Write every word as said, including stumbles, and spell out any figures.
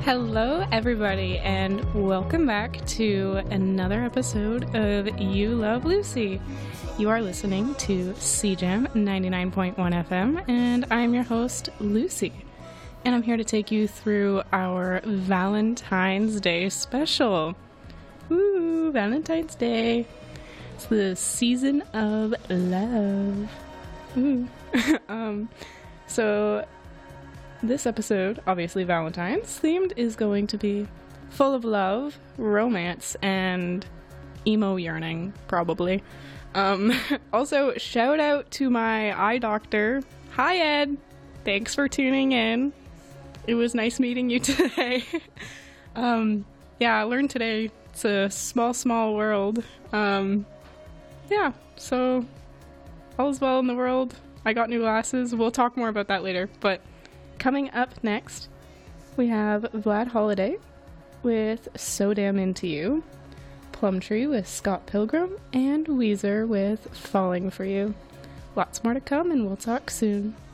Hello, everybody, and welcome back to another episode of You Love Lucy. You are listening to C Jam ninety-nine point one F M, and I'm your host, Lucy. And I'm here to take you through our Valentine's Day special. Woo, Valentine's Day. It's the season of love. Ooh. um, so... This episode, obviously Valentine's themed, is going to be full of love, romance, and emo yearning, probably. Um, also, shout out to my eye doctor. Hi, Ed. Thanks for tuning in. It was nice meeting you today. um, yeah, I learned today it's a small, small world. Um, yeah, so all is well in the world. I got new glasses. We'll talk more about that later, but coming up next, we have Vlad Holiday with So Damn Into You, Plumtree with Scott Pilgrim, and Weezer with Falling For You. Lots more to come, and we'll talk soon.